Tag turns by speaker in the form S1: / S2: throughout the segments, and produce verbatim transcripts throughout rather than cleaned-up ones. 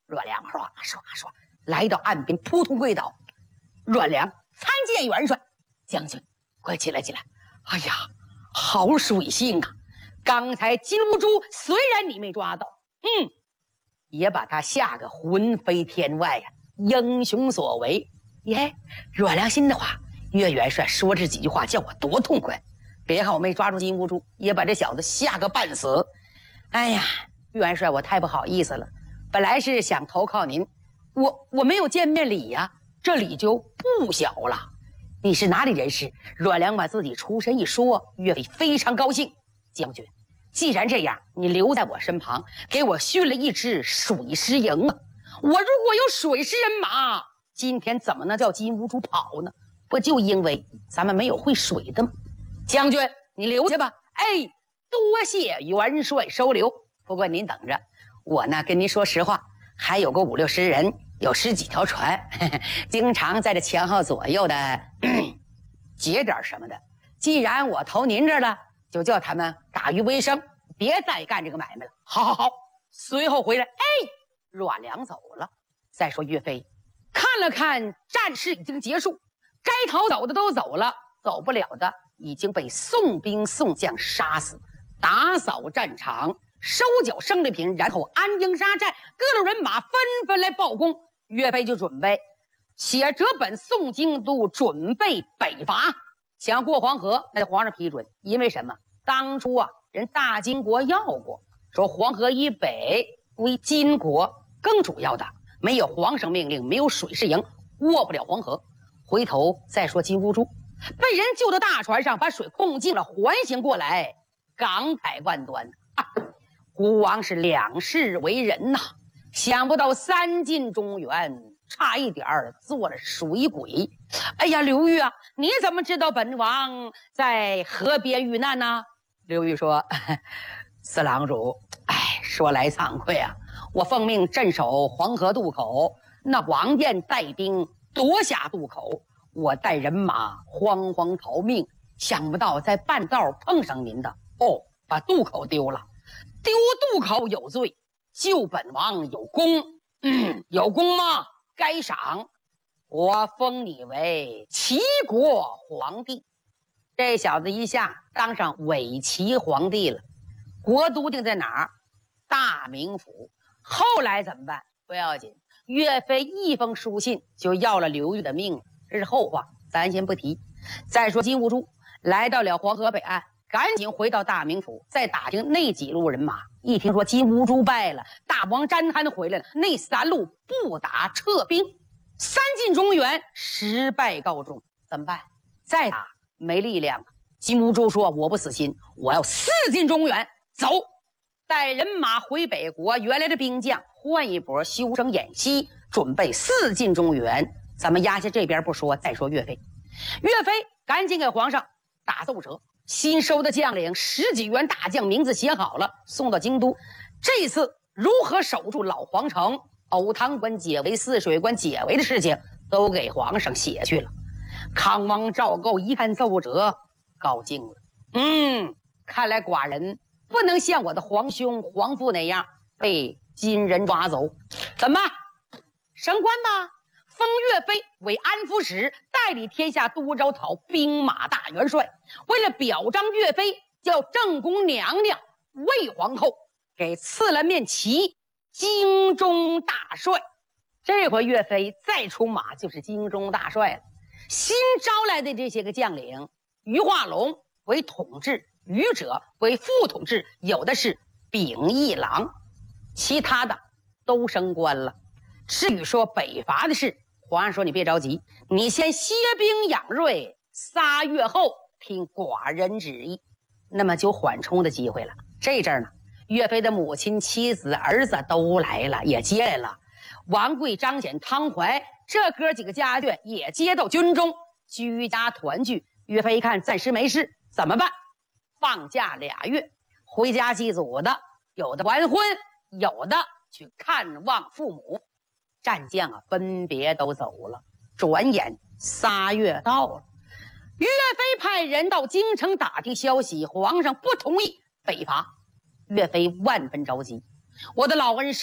S1: 阮良唰唰唰来到岸边，扑通跪倒。阮良参见元帅，将军，快起来起来！哎呀，好水性啊！刚才金兀术虽然你没抓到，嗯，也把他吓个魂飞天外呀、啊！英雄所为。耶，阮良心的话，岳元帅说这几句话叫我多痛快。别看我没抓住金兀术，也把这小子吓个半死。哎呀，岳元帅，我太不好意思了。本来是想投靠您，我我没有见面礼呀、啊，这礼就不小了。你是哪里人士？阮良把自己出身一说，岳飞非常高兴。将军，既然这样，你留在我身旁，给我训了一支水师营啊！我如果有水师人马，今天怎么能叫金兀术跑呢？不就因为咱们没有会水的吗？将军，你留下吧。哎，多谢元帅收留。不过您等着，我呢跟您说实话，还有个五六十人，有十几条船，呵呵经常在这前后左右的劫点什么的。既然我投您这儿了，就叫他们打鱼为生，别再干这个买卖了。好好好，随后回来。哎，阮良走了。再说岳飞看了看战事已经结束，该逃走的都走了，走不了的已经被宋兵宋将杀死，打扫战场，收缴生利品，然后安营扎寨，各路人马纷纷来报功。岳飞就准备写折本送京都，准备北伐。想过黄河，那皇上批准。因为什么？当初啊，人大金国要过，说黄河以北归金国。更主要的，没有皇上命令，没有水师营，过不了黄河。回头再说金兀术被人救到大船上，把水控尽了，环行过来，感慨万端啊！孤王是两世为人呐、啊，想不到三进中原，差一点儿做了水鬼。哎呀，刘裕啊，你怎么知道本王在河边遇难呢？刘裕说：“四郎主，哎，说来惭愧啊，我奉命镇守黄河渡口，那王殿带兵夺下渡口。”我带人马慌慌逃命，想不到在半道碰上您的哦，把渡口丢了。丢渡口有罪，救本王有功。嗯，有功吗？该赏，我封你为齐国皇帝。这小子一下当上伪齐皇帝了。国都定在哪儿？大名府。后来怎么办？不要紧，岳飞一封书信就要了刘裕的命了。这是后话，咱先不提。再说金兀术来到了黄河北岸，赶紧回到大名府，再打听那几路人马。一听说金兀术败了，大王詹贪回来了，那三路不打撤兵，三进中原失败告终。怎么办？再打没力量。金兀术说：“我不死心，我要四进中原。”走，带人马回北国。原来的兵将换一波，修整演习，准备四进中原。咱们压下这边不说，再说岳飞。岳飞赶紧给皇上打奏折，新收的将领十几员大将名字写好了，送到京都。这次如何守住老皇城、藕塘关解围、泗水关解围的事情，都给皇上写去了。康王赵构一看奏折，高兴了。嗯，看来寡人不能像我的皇兄皇父那样被金人抓走。怎么办？升官吧，封岳飞为安抚使，代理天下多招讨兵马大元帅。为了表彰岳飞，叫正宫娘娘魏皇后给赐了面旗京中大帅。这回岳飞再出马就是京中大帅了。新招来的这些个将领，于化龙为统制，于者为副统制，有的是秉义郎，其他的都升官了。至于说北伐的事，皇上说你别着急，你先歇兵养锐，仨月后听寡人旨意，那么就缓冲的机会了。这阵儿呢，岳飞的母亲、妻子、儿子都来了，也接来了。王贵、张显、汤怀这哥几个家眷也接到军中，居家团聚。岳飞一看暂时没事，怎么办？放假俩月，回家祭祖的，有的完婚，有的去看望父母。战将啊，分别都走了。转眼仨月到了，岳飞派人到京城打听消息，皇上不同意北伐。岳飞万分着急，我的老恩师啊，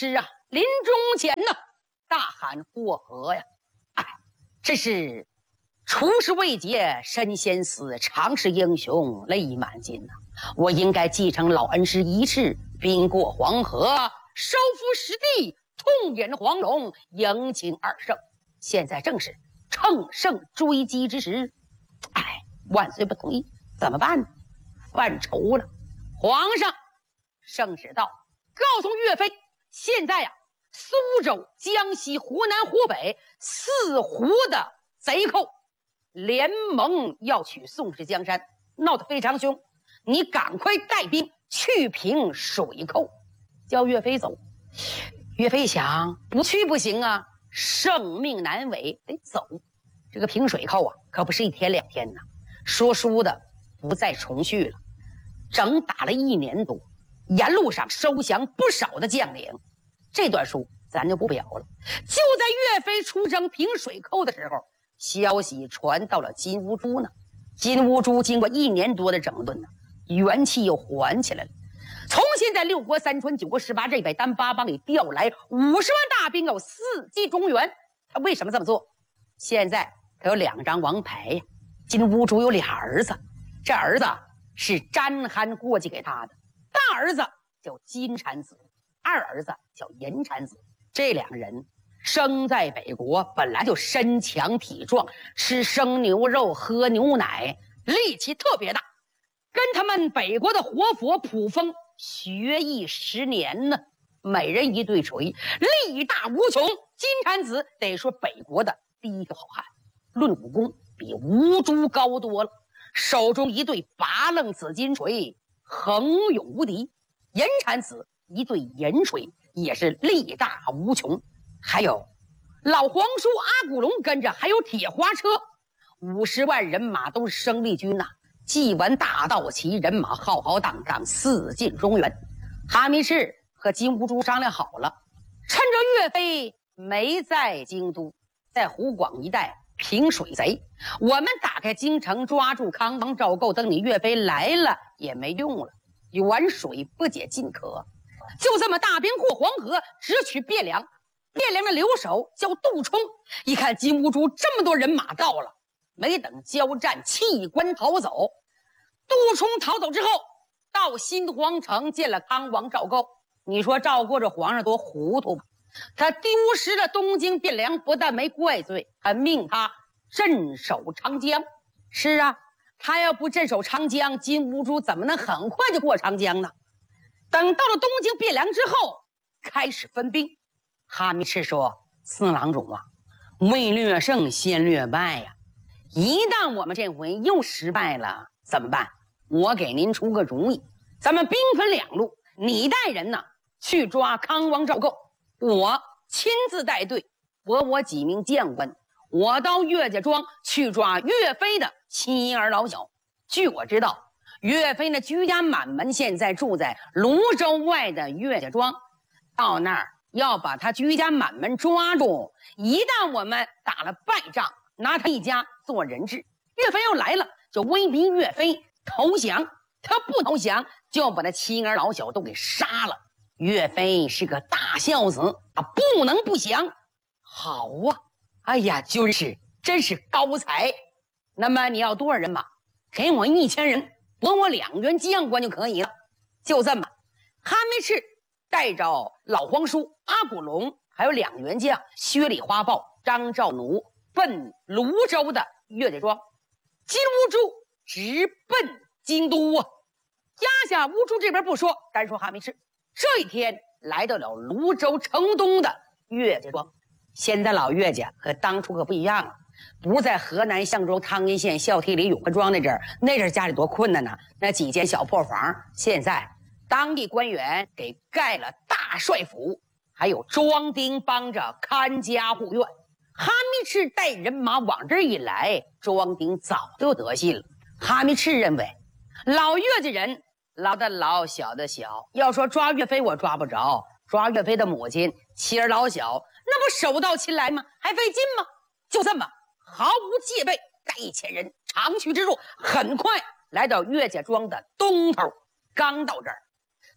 S1: 临终前呢，大喊过河呀！哎，这是出师未捷身先死，常是英雄泪满襟呐、啊！我应该继承老恩师遗志，兵过黄河，收复失地，痛饮黄龙，迎请二圣。现在正是乘胜追击之时。哎，万岁不同意，怎么办呢？犯愁了。皇上，圣旨到，告诉岳飞，现在呀、啊，苏州、江西、湖南、湖北四湖的贼寇联盟要取宋氏江山，闹得非常凶。你赶快带兵去平水寇，叫岳飞走。岳飞想，不去不行啊，生命难违，得走。这个平水寇啊，可不是一天两天呐。说书的不再重续了，整打了一年多，沿路上收降不少的将领。这段书咱就不表了。就在岳飞出征平水寇的时候，消息传到了金兀术呢。金兀术经过一年多的整顿呢，元气又还起来了。重新在六国三川九国十八这北单八邦里调来五十万大兵，有四季中原。他为什么这么做？现在他有两张王牌呀。金兀术有俩儿子，这儿子是詹憨过继给他的，大儿子叫金蝉子，二儿子叫银蝉子。这两人生在北国，本来就身强体壮，吃生牛肉喝牛奶，力气特别大，跟他们北国的活佛卜封学艺十年呢，每人一对锤，力大无穷。金蝉子得说北国的第一个好汉，论武功比吴珠高多了，手中一对拔楞紫金锤横勇无敌。银蝉子一对银锤也是力大无穷。还有老皇叔阿古龙跟着，还有铁花车，五十万人马都是生力军呐、啊。祭完大道旗，人马浩浩荡荡四进中原。哈密赤和金兀术商量好了，趁着岳飞没在京都，在湖广一带平水贼，我们打开京城，抓住康王赵构，等你岳飞来了也没用了，远水不解近渴。就这么大兵过黄河，直取汴梁。汴梁的留守叫杜充，一看金兀术这么多人马到了，没等交战，弃官逃走。杜充逃走之后，到新皇城见了康王赵构。你说赵构这皇上多糊涂吧？他丢失了东京汴梁，不但没怪罪，还命他镇守长江。是啊，他要不镇守长江，金兀术怎么能很快就过长江呢？等到了东京汴梁之后，开始分兵。哈密赤说：“四郎中啊，未略胜先略败呀、啊！一旦我们这回又失败了，怎么办？我给您出个主意，咱们兵分两路，你带人呢去抓康王赵构，我亲自带队，拨我几名将官，我到岳家庄去抓岳飞的妻儿老小。据我知道，岳飞的居家满门现在住在泸州外的岳家庄，到那儿要把他居家满门抓住。一旦我们打了败仗，拿他一家做人质，岳飞要来了，就威逼岳飞投降。他不投降，就把他妻儿老小都给杀了。岳飞是个大孝子啊，不能不降。好啊，哎呀，就是真是高才。那么你要多少人马？给我一千人，拨我两员将官就可以了。就这么，哈密赤带着老皇叔阿古龙，还有两员将薛礼花豹、张兆奴，奔泸州的岳家庄。金兀术直奔京都啊！压下乌珠这边不说，单说哈密赤，这一天来到了泸州城东的岳家庄。现在老岳家和当初可不一样了，不在河南相州汤阴县孝悌里永和庄那阵儿，那阵儿家里多困难呢，那几间小破房。现在当地官员给盖了大帅府，还有庄丁帮着看家护院。哈密赤带人马往这儿一来，庄丁早就得信了。哈密赤认为，老岳家人老的老，小的小，要说抓岳飞我抓不着，抓岳飞的母亲妻儿老小，那不手到擒来吗？还费劲吗？就这么毫无戒备，带一千人长驱直入，很快来到岳家庄的东头。刚到这儿，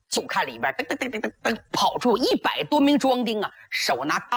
S1: 就看里边噔噔噔噔噔噔跑出一百多名壮丁啊，手拿